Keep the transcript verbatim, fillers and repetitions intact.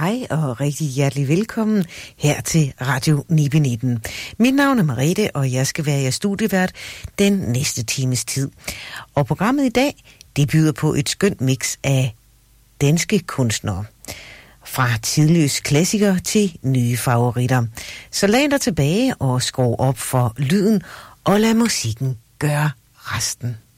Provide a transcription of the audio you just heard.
Hej og rigtig hjertelig velkommen her til Radio Nibe nitten. Mit navn er Merete, og jeg skal være jeres studievært den næste times tid. Og programmet i dag, det byder på et skønt mix af danske kunstnere. Fra tidløs klassiker til nye favoritter. Så læn dig tilbage og skru op for lyden, og lad musikken gøre resten.